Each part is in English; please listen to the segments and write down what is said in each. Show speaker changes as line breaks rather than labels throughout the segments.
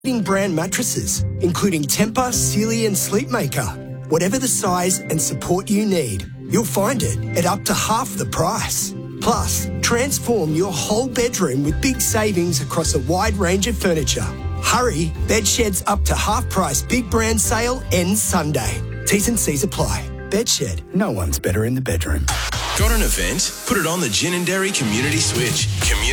Leading brand mattresses, including Tempur, Sealy and Sleepmaker. Whatever the size and support you need, you'll find it at up to half the price. Plus, transform your whole bedroom with big savings across a wide range of furniture. Hurry, Bedshed's up to half price big brand sale ends Sunday. T's and C's apply. Bedshed, no one's better in the bedroom.
Got an event? Put it on the Ginninderry Community Switch.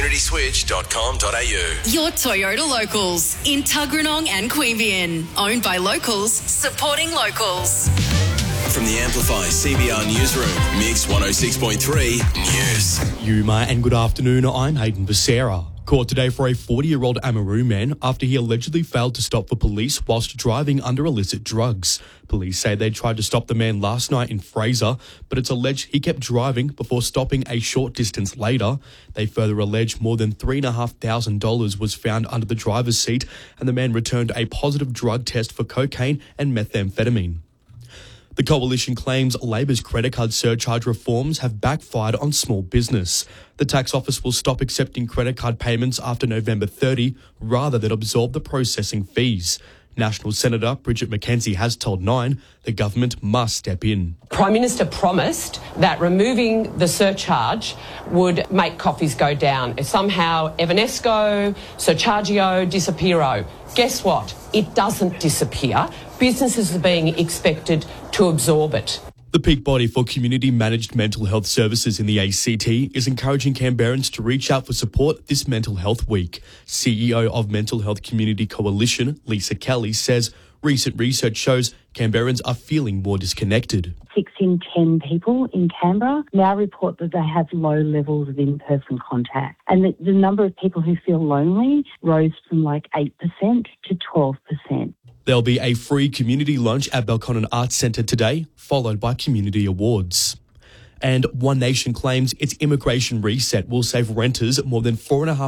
communityswitch.com.au.
Your Toyota Locals in Tuggeranong and Queanbeyan. Owned by locals, supporting locals.
From the Amplify CBR Newsroom, Mix 106.3 News.
Yuma and good afternoon, I'm Hayden Becerra. Caught today for a 40-year-old Amaroo man after he allegedly failed to stop for police whilst driving under illicit drugs. Police say they tried to stop the man last night in Fraser, but it's alleged he kept driving before stopping a short distance later. They further allege more than $3,500 was found under the driver's seat, and the man returned a positive drug test for cocaine and methamphetamine. The Coalition claims Labor's credit card surcharge reforms have backfired on small business. The tax office will stop accepting credit card payments after November 30 rather than absorb the processing fees. National Senator Bridget McKenzie has told Nine the government must step in.
Prime Minister promised that removing the surcharge would make coffees go down. Somehow Evanesco, Surchargio, disappearo. Guess what? It doesn't disappear. Businesses are being expected to absorb it.
The peak body for community managed mental health services in the ACT is encouraging Canberrans to reach out for support this Mental Health Week. CEO of Mental Health Community Coalition, Lisa Kelly, says recent research shows Canberrans are feeling more disconnected.
6 in 10 people in Canberra now report that they have low levels of in-person contact. And the number of people who feel lonely rose from like 8% to 12%.
There'll be a free community lunch at Belconnen Arts Centre today, followed by community awards. And One Nation claims its immigration reset will save renters more than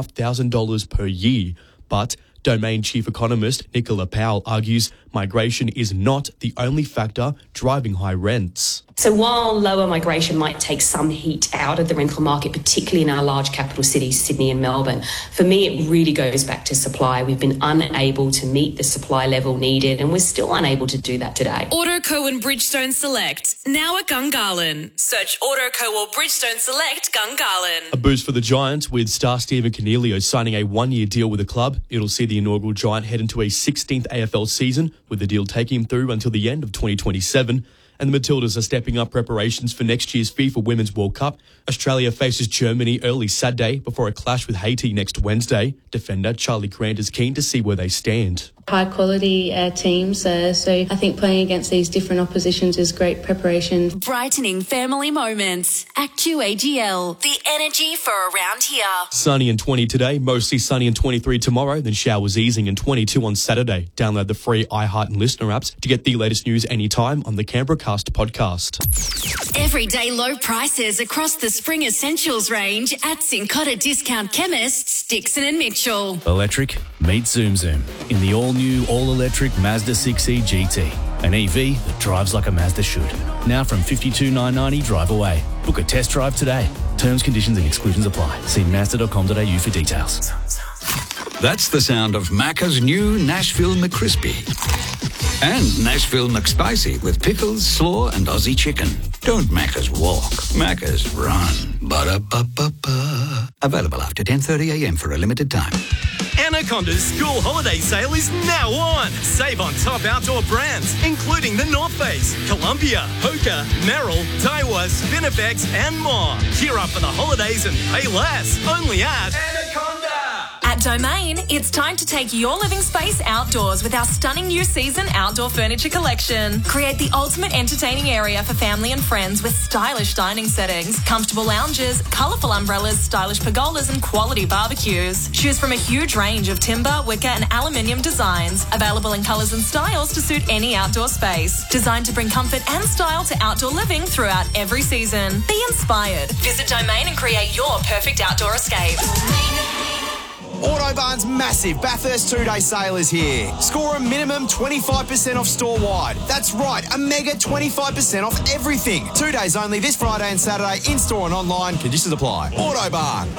$4,500 per year. But Domain Chief Economist Nicola Powell argues migration is not the only factor driving high rents.
So while lower migration might take some heat out of the rental market, particularly in our large capital cities, Sydney and Melbourne, for me it really goes back to supply. We've been unable to meet the supply level needed, and we're still unable to do that today.
Autoco and Bridgestone Select, now at Gungahlin. Search Autoco or Bridgestone Select Gungahlin.
A boost for the Giants, with star Stephen Cornelio signing a one-year deal with the club. It'll see the inaugural Giant head into a 16th AFL season, with the deal taking him through until the end of 2027. And the Matildas are stepping up preparations for next year's FIFA Women's World Cup. Australia faces Germany early Saturday before a clash with Haiti next Wednesday. Defender Charlie Grant is keen to see where they stand.
High quality teams, so I think playing against these different oppositions is great preparation.
Brightening family moments. Actu AGL, the energy for around here.
Sunny and 20 today, mostly sunny and 23 tomorrow, then showers easing and 22 on Saturday. Download the free iHeart and Listener apps to get the latest news anytime on the Canberra Cast podcast.
Everyday low prices across the spring essentials range at Cincotta Discount Chemists, Dixon and Mitchell.
Electric, meet Zoom Zoom in the all-new, all-electric Mazda 6e GT. An EV that drives like a Mazda should. Now from $52,990 drive away. Book a test drive today. Terms, conditions and exclusions apply. See Mazda.com.au for details.
That's the sound of Macca's new Nashville McCrispy. And Nashville McSpicy with pickles, slaw and Aussie chicken. Don't Macca's walk, Macca's run. Ba-da-ba-ba-ba. Available after 10:30am for a limited time.
Anaconda's school holiday sale is now on. Save on top outdoor brands, including The North Face, Columbia, Hoka, Merrill, Daiwa, Spinifex, and more. Gear up for the holidays and pay less. Only at Anaconda.
At Domain, it's time to take your living space outdoors with our stunning new season outdoor furniture collection. Create the ultimate entertaining area for family and friends with stylish dining settings, comfortable lounges, colourful umbrellas, stylish pergolas and quality barbecues. Choose from a huge range of timber, wicker and aluminium designs, available in colours and styles to suit any outdoor space. Designed to bring comfort and style to outdoor living throughout every season. Be inspired. Visit Domain and create your perfect outdoor escape.
Autobarn's massive Bathurst 2-day sale is here. Score a minimum 25% off store-wide. That's right, a mega 25% off everything. 2 days only this Friday and Saturday, in-store and online. Conditions apply. Autobarn.